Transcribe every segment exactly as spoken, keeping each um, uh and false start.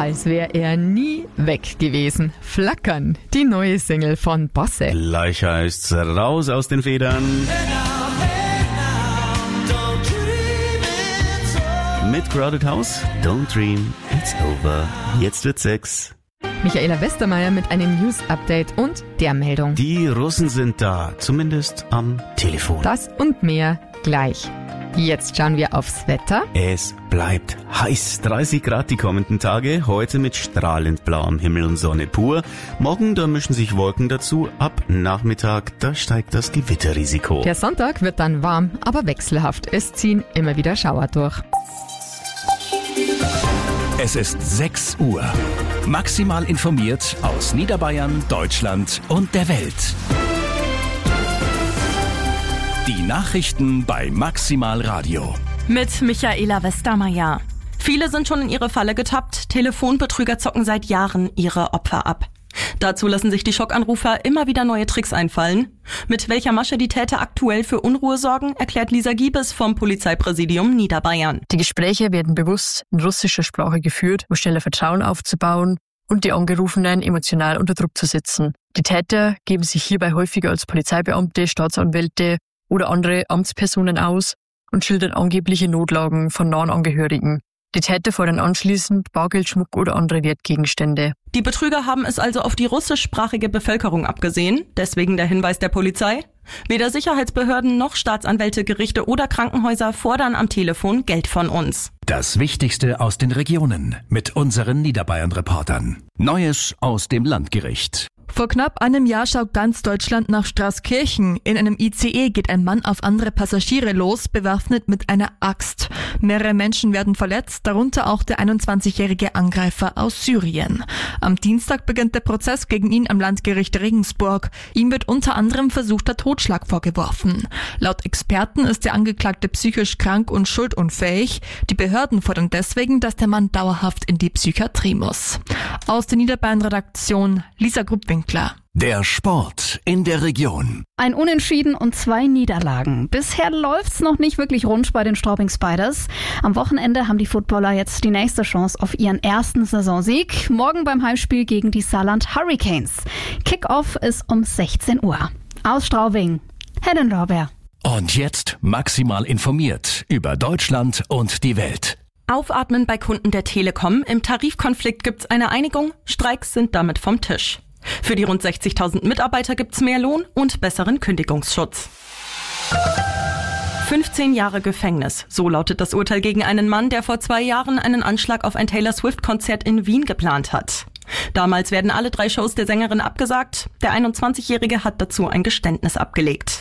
als wäre er nie weg gewesen. Flackern, die neue Single von Bosse. Gleich heißt's raus aus den Federn. Mit Crowded House, Don't Dream, It's Over. Jetzt wird sechs. Michaela Westermeier mit einem News-Update und der Meldung. Die Russen sind da, zumindest am Telefon. Das und mehr gleich. Jetzt schauen wir aufs Wetter. Es bleibt heiß. dreißig Grad die kommenden Tage. Heute mit strahlend blauem Himmel und Sonne pur. Morgen, da mischen sich Wolken dazu. Ab Nachmittag, da steigt das Gewitterrisiko. Der Sonntag wird dann warm, aber wechselhaft. Es ziehen immer wieder Schauer durch. Es ist sechs Uhr. Maximal informiert aus Niederbayern, Deutschland und der Welt. Die Nachrichten bei Maximal Radio. Mit Michaela Westermeier. Viele sind schon in ihre Falle getappt. Telefonbetrüger zocken seit Jahren ihre Opfer ab. Dazu lassen sich die Schockanrufer immer wieder neue Tricks einfallen. Mit welcher Masche die Täter aktuell für Unruhe sorgen, erklärt Lisa Giebes vom Polizeipräsidium Niederbayern. Die Gespräche werden bewusst in russischer Sprache geführt, um schneller Vertrauen aufzubauen und die Angerufenen emotional unter Druck zu setzen. Die Täter geben sich hierbei häufiger als Polizeibeamte, Staatsanwälte oder andere Amtspersonen aus und schildern angebliche Notlagen von nahen Angehörigen. Die Täter fordern anschließend Bargeld, Schmuck oder andere Wertgegenstände. Die Betrüger haben es also auf die russischsprachige Bevölkerung abgesehen, deswegen der Hinweis der Polizei. Weder Sicherheitsbehörden noch Staatsanwälte, Gerichte oder Krankenhäuser fordern am Telefon Geld von uns. Das Wichtigste aus den Regionen mit unseren Niederbayern-Reportern. Neues aus dem Landgericht. Vor knapp einem Jahr schaut ganz Deutschland nach Straßkirchen. In einem I C E geht ein Mann auf andere Passagiere los, bewaffnet mit einer Axt. Mehrere Menschen werden verletzt, darunter auch der einundzwanzigjährige Angreifer aus Syrien. Am Dienstag beginnt der Prozess gegen ihn am Landgericht Regensburg. Ihm wird unter anderem versuchter Totschlag vorgeworfen. Laut Experten ist der Angeklagte psychisch krank und schuldunfähig. Die Behörden fordern deswegen, dass der Mann dauerhaft in die Psychiatrie muss. Aus der Niederbayern-Redaktion Lisa Gruppwinkler. Der Sport in der Region. Ein Unentschieden und zwei Niederlagen. Bisher läuft's noch nicht wirklich rund bei den Straubing Spiders. Am Wochenende haben die Footballer jetzt die nächste Chance auf ihren ersten Saisonsieg. Morgen beim Heimspiel gegen die Saarland Hurricanes. Kickoff ist um sechzehn Uhr. Aus Straubing, Helen Lorbeer. Und jetzt maximal informiert über Deutschland und die Welt. Aufatmen bei Kunden der Telekom. Im Tarifkonflikt gibt's eine Einigung. Streiks sind damit vom Tisch. Für die rund sechzigtausend Mitarbeiter gibt's mehr Lohn und besseren Kündigungsschutz. fünfzehn Jahre Gefängnis. So lautet das Urteil gegen einen Mann, der vor zwei Jahren einen Anschlag auf ein Taylor Swift-Konzert in Wien geplant hat. Damals werden alle drei Shows der Sängerin abgesagt. Der einundzwanzigjährige hat dazu ein Geständnis abgelegt.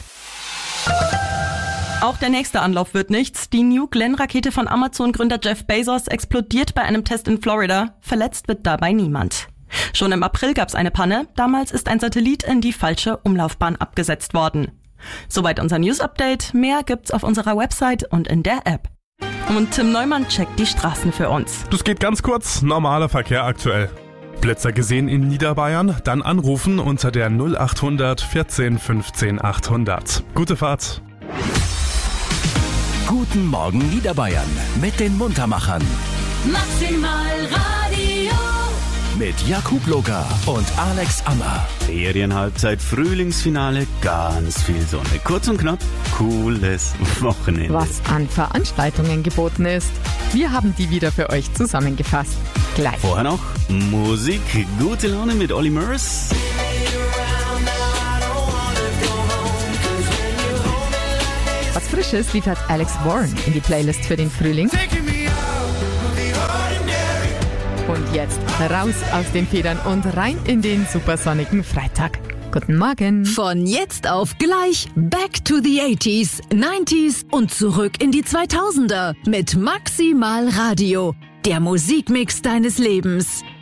Auch der nächste Anlauf wird nichts. Die New Glenn-Rakete von Amazon-Gründer Jeff Bezos explodiert bei einem Test in Florida. Verletzt wird dabei niemand. Schon im April gab es eine Panne. Damals ist ein Satellit in die falsche Umlaufbahn abgesetzt worden. Soweit unser News-Update. Mehr gibt's auf unserer Website und in der App. Und Tim Neumann checkt die Straßen für uns. Das geht ganz kurz. Normaler Verkehr aktuell. Blitzer gesehen in Niederbayern? Dann anrufen unter der null achthundert vierzehn fünfzehn achthundert. Gute Fahrt. Guten Morgen Niederbayern mit den Muntermachern. Maximal Radio. Mit Jakub Locker und Alex Ammer. Ferienhalbzeit, Frühlingsfinale, ganz viel Sonne. Kurz und knapp, cooles Wochenende. Was an Veranstaltungen geboten ist. Wir haben die wieder für euch zusammengefasst. Gleich. Vorher noch Musik, gute Laune mit Olly Murs. Was Frisches liefert Alex Warren in die Playlist für den Frühling. Und jetzt raus aus den Federn und rein in den supersonnigen Freitag. Guten Morgen. Von jetzt auf gleich back to the eighties, nineties und zurück in die zweitausender mit Maximal Radio. Der Musikmix deines Lebens.